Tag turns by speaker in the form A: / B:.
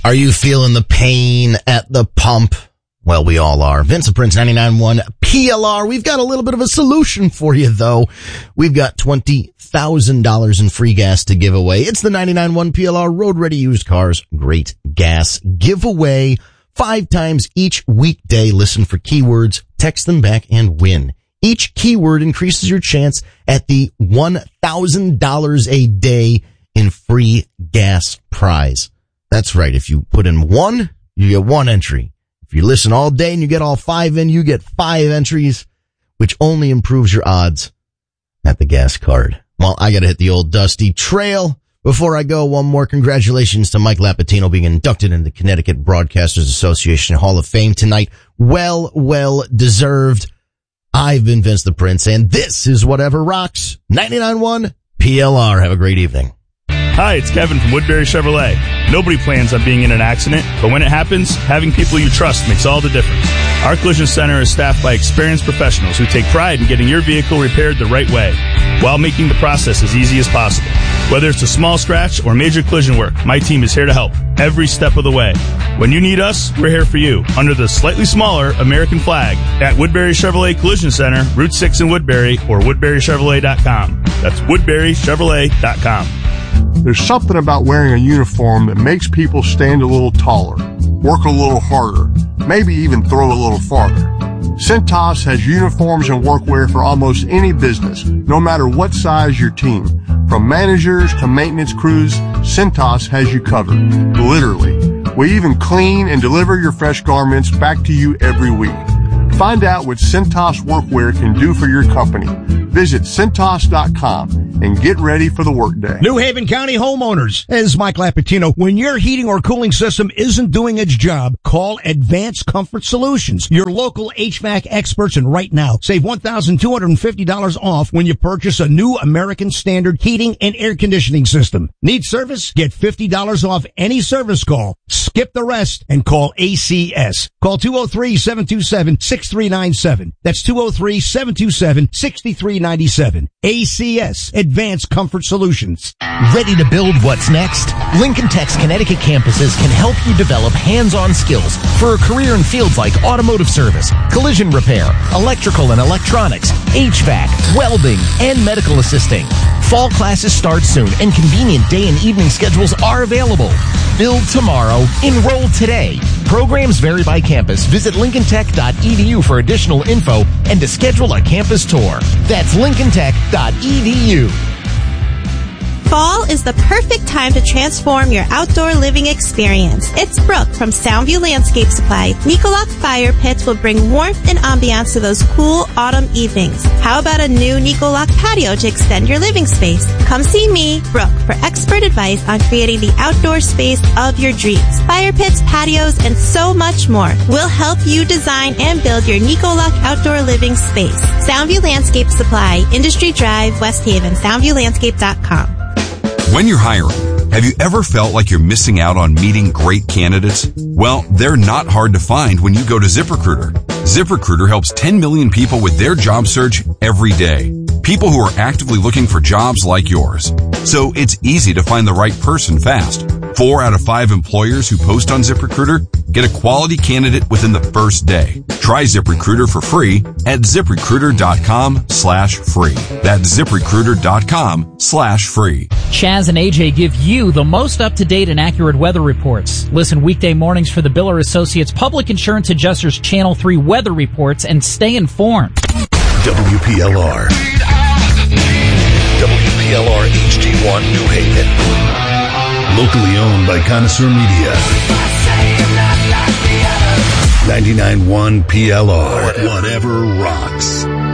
A: Are you feeling the pain at the pump? Well, we all are. Vince and Prince 99.1 PLR. We've got a little bit of a solution for you, though. We've got $20,000 in free gas to give away. It's the 99.1 PLR Road Ready Used Cars Great Gas Giveaway. 5 times each weekday. Listen for keywords, text them back, and win. Each keyword increases your chance at the $1,000 a day in free gas prize. That's right. If you put in 1, you get 1 entry. If you listen all day and you get all 5 in, you get 5 entries, which only improves your odds at the gas card. Well, I gotta hit the old dusty trail. Before I go, one more congratulations to Mike Lapatino being inducted into the Connecticut Broadcasters Association Hall of Fame tonight. Well deserved. I've been Vince the Prince, and this is Whatever Rocks, 99.1 PLR. Have a great evening.
B: Hi, it's Kevin from Woodbury Chevrolet. Nobody plans on being in an accident, but when it happens, having people you trust makes all the difference. Our collision center is staffed by experienced professionals who take pride in getting your vehicle repaired the right way, while making the process as easy as possible. Whether it's a small scratch or major collision work, my team is here to help every step of the way. When you need us, we're here for you, under the slightly smaller American flag, at Woodbury Chevrolet Collision Center, Route 6 in Woodbury, or WoodburyChevrolet.com. That's WoodburyChevrolet.com.
C: There's something about wearing a uniform that makes people stand a little taller, work a little harder, maybe even throw a little farther. Cintas has uniforms and workwear for almost any business, no matter what size your team. From managers to maintenance crews, Cintas has you covered. Literally. We even clean and deliver your fresh garments back to you every week. Find out what Cintas Workwear can do for your company. Visit Cintas.com and get ready for the workday.
D: New Haven County homeowners, this is Mike Lapatino. When your heating or cooling system isn't doing its job, call Advanced Comfort Solutions, your local HVAC experts. And right now, save $1,250 off when you purchase a new American Standard heating and air conditioning system. Need service? Get $50 off any service call. Skip the rest and call ACS. Call 203-727-6397. That's 203-727-6397. ACS, Advanced Comfort Solutions.
E: Ready to build what's next? Lincoln Tech's Connecticut campuses can help you develop hands-on skills for a career in fields like automotive service, collision repair, electrical and electronics, HVAC, welding, and medical assisting. Fall classes start soon and convenient day and evening schedules are available. Build tomorrow, enroll today. Programs vary by campus. Visit lincolntech.edu for additional info and to schedule a campus tour. That's lincolntech.edu.
F: Fall is the perfect time to transform your outdoor living experience. It's Brooke from Soundview Landscape Supply. Nicoloc fire pits will bring warmth and ambiance to those cool autumn evenings. How about a new Nicoloc patio to extend your living space? Come see me, Brooke, for expert advice on creating the outdoor space of your dreams. Fire pits, patios, and so much more. We'll help you design and build your Nicoloc outdoor living space. Soundview Landscape Supply, Industry Drive, West Haven, soundviewlandscape.com.
G: When you're hiring, have you ever felt like you're missing out on meeting great candidates? Well, they're not hard to find when you go to ZipRecruiter. ZipRecruiter helps 10 million people with their job search every day. People who are actively looking for jobs like yours. So it's easy to find the right person fast. 4 out of 5 employers who post on ZipRecruiter get a quality candidate within the first day. Try ZipRecruiter for free at ZipRecruiter.com/free. That's ZipRecruiter.com/free.
H: Chaz and AJ give you the most up-to-date and accurate weather reports. Listen weekday mornings for the Biller Associates Public Insurance Adjusters Channel 3 weather reports and stay informed.
I: WPLR. WPLR HD1 New Haven. Locally owned by Connoisseur Media. 99.1 PLR. Whatever rocks.